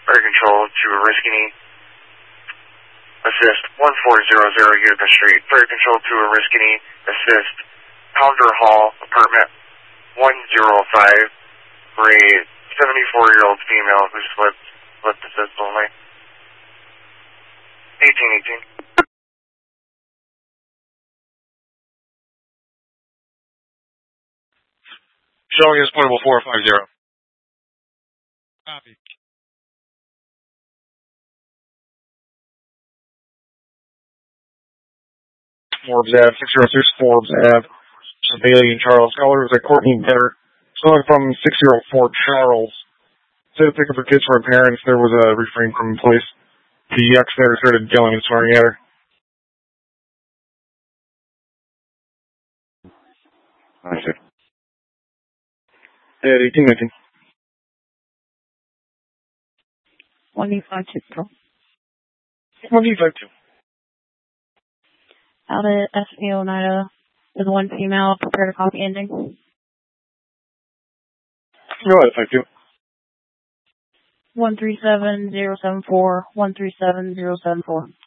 Fire Control to Oriskany. Assist 1400 Utica Street. Fire Control to Oriskany. Assist Pounder Hall, apartment 105 for a 74-year-old female who slipped assist only. 1818. Showing is portable 450. Copy. Forbes Ave, 606 Forbes Ave. Bailey and Charles. Caller was a Courtney Better. Calling from 604 Charles. Instead of picking for kids for her parents, there was a refrain from police. The ex there started yelling and swearing at her. I see. Yeah, 1819. 152. 152. Out at SP Oneida, there's one female. Prepare to copy ending. Go ahead, 52. 137074. 137074.